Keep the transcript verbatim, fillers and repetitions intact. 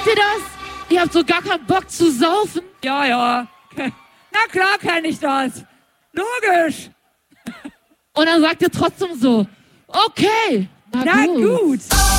Kennt ihr das? Ihr habt so gar keinen Bock zu saufen? Ja, ja. Na klar kenn ich das. Logisch. Und dann sagt ihr trotzdem so, okay, na, Na gut. gut.